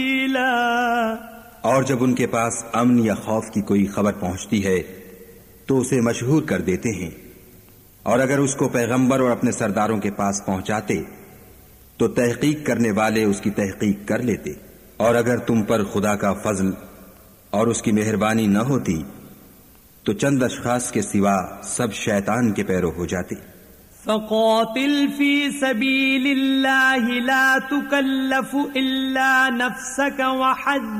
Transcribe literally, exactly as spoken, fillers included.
और जब उनके पास अमन या खौफ की कोई खबर पहुंचती है तो उसे मशहूर कर देते हैं, और अगर उसको पैगंबर और अपने सरदारों के पास पहुंचाते तो तहकीक करने वाले उसकी तहकीक कर लेते, और अगर तुम पर खुदा का फजल और उसकी मेहरबानी न होती तो चंद अशखास के सिवा सब शैतान के पैरों हो जाते। फ़क़ातिल फ़ी सबीलिल्लाहि ला तुकल्लफ़ु इल्ला नफ़्सक वहद